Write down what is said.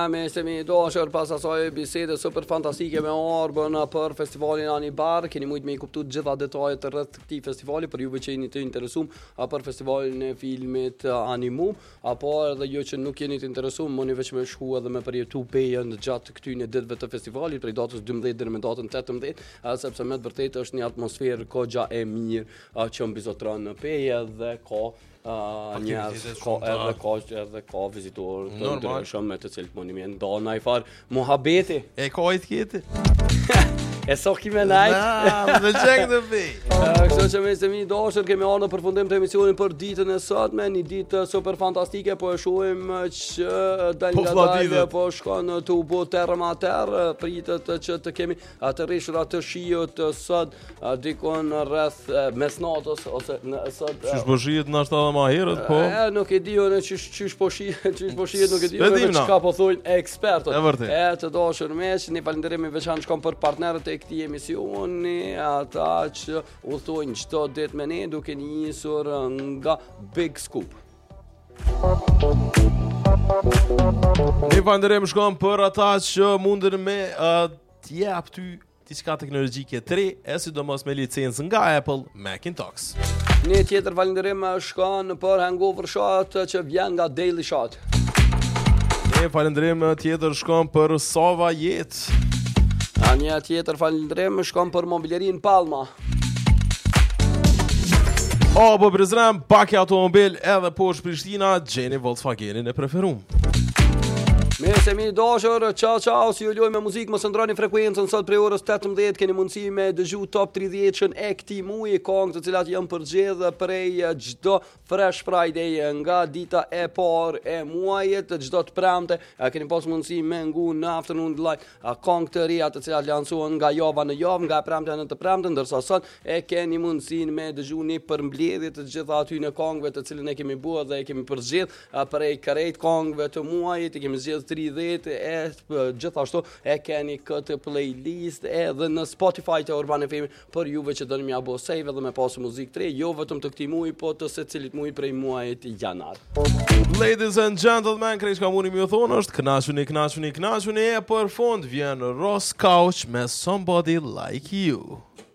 me se mi dashur pas asaj bisede super fantastike me Arbën për festivalin Anibar, keni mujt me I kuptu të gjitha detajet rreth këtij festivali, për juve që jeni të interesuar për festivalin e filmit Animum, apo edhe ju që nuk jeni të interesuar, moni veç me shku edhe me përjetu pejën gjatë këtyre ditëve të festivalit, prej datës 12 deri në datën 18, sepse me të vërtetë është një atmosferë goxha e mirë që mbizotron në pejë dhe ka njerëz edhe ka vizitorë të ndryshëm me të cilët mundi me nda i far muhabeti. E ka I tjetër? E so kime najt? Në qek të pi. Kështu që me se mi dashur kemi arë në përfundim të emisionin për ditën e sotme, një ditë super fantastike, po e shohim që dal nga dalë po shkon të u bë termater, pritet që të kemi të rishura të shiut sot dikon rreth mesnatës ose në sot. Çish po shihet na shtatë më herët, po. Nuk e di unë çish po shihet, nuk e di unë çka po thojnë ekspertët. Të dashur miq, ne falenderojmë veçantë shkon për partnerët e këtij emisioni, ata që udhtojnë çdo ditë me ne duke nisur nga Big Scoop. Ne falenderojmë shkon për ata që mundën me t'jap ty diçka teknologjike të re, e sidomos me licencë nga Apple Macintosh. Një tjetër falenderim shkon për Hangover Shot që vjen nga Daily Shot. Ne falenderim tjetër shkon për Sova Jet. Një tjetër falenderim shkon për Mobilerin Palma. Po Prizren, Baki Automobil edhe poshtë Prishtina, gjeni Volkswagenin e preferum. Me se mi dashur, ciao, si ju luaj me muzikë, mos ndroni frekuencën sot prej orës 18, keni mundësi me dëgju top 30 e këtij muaji, këngë të cilat janë përgjedhë prej çdo Fresh Friday nga dita e parë e muajit, çdo të premte, keni pas mundësi me ngu në afternoon light, këngë të reja të cilat lancohen nga java në javë, nga premte në të premte, ndërsa sot e keni mundësinë me dëgju një përmbledhje të gjitha aty në këngëve të cilën e kemi bërë dhe e kemi përgjedhë prej krejt këngëve të muajit, e kemi zgjedhë 30 e gjithashtu e keni këtë playlist edhe në Spotify të Urban FM për juve që doni mja bo save edhe me pasë muzikë të re, jo vetëm të këtij muaji, po të secilit muaj prej muajit janar. Ladies and gentlemen, krejt ka mundi më thonë është knaquni e për fund vjen Ross Couch me Somebody Like You.